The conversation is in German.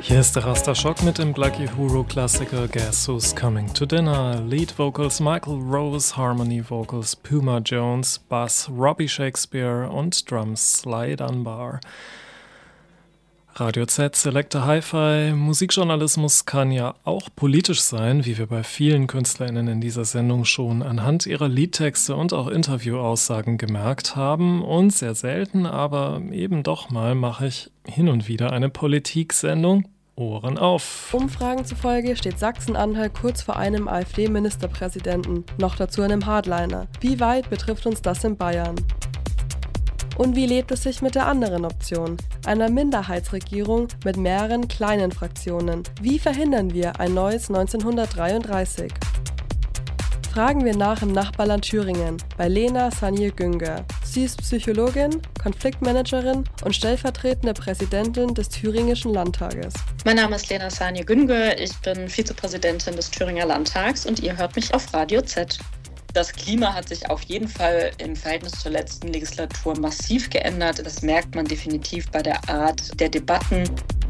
Hier ist der Rasterschock mit dem Black Uhuru-Klassiker Guess Who's Coming to Dinner. Lead Vocals Michael Rose, Harmony Vocals Puma Jones, Bass Robbie Shakespeare und Drums Sly Dunbar. Radio Z, Selector Hi-Fi. Musikjournalismus kann ja auch politisch sein, wie wir bei vielen KünstlerInnen in dieser Sendung schon anhand ihrer Liedtexte und auch Interviewaussagen gemerkt haben. Und sehr selten, aber eben doch mal, mache ich hin und wieder eine Politiksendung. Ohren auf! Umfragen zufolge steht Sachsen-Anhalt kurz vor einem AfD-Ministerpräsidenten, noch dazu einem Hardliner. Wie weit betrifft uns das in Bayern? Und wie lebt es sich mit der anderen Option, einer Minderheitsregierung mit mehreren kleinen Fraktionen? Wie verhindern wir ein neues 1933? Fragen wir nach im Nachbarland Thüringen bei Lena Sanje-Günger. Sie ist Psychologin, Konfliktmanagerin und stellvertretende Präsidentin des Thüringischen Landtages. Mein Name ist Lena Sanje-Günger, ich bin Vizepräsidentin des Thüringer Landtags und ihr hört mich auf Radio Z. Das Klima hat sich auf jeden Fall im Verhältnis zur letzten Legislatur massiv geändert. Das merkt man definitiv bei der Art der Debatten.